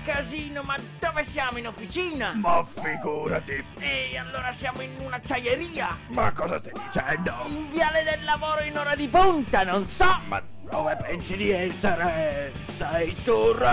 casino, ma dove siamo? In officina? Ma figurati. E allora siamo in un'acciaieria? Ma cosa stai dicendo? In viale del lavoro in ora di punta, non so! Ma dove pensi di essere? Sei su